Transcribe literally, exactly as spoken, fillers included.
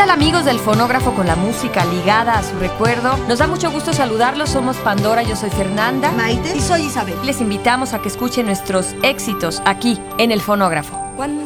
tal, amigos del Fonógrafo, con la música ligada a su recuerdo? Nos da mucho gusto saludarlos. Somos Pandora, yo soy Fernanda, Maite y soy Isabel. Les invitamos a que escuchen nuestros éxitos aquí en el Fonógrafo.